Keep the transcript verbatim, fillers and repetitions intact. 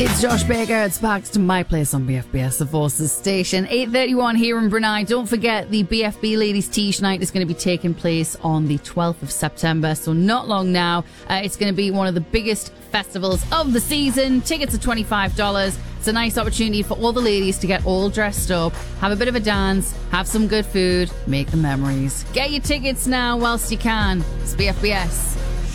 It's Josh Baker. It's back to my place on B F B S, the Forces station. eight thirty-one here in Brunei. Don't forget, the B F B Ladies Teach Night is going to be taking place on the twelfth of September, so not long now. Uh, it's going to be one of the biggest festivals of the season. Tickets are twenty-five dollars. It's a nice opportunity for all the ladies to get all dressed up, have a bit of a dance, have some good food, make the memories. Get your tickets now whilst you can. It's B F B S.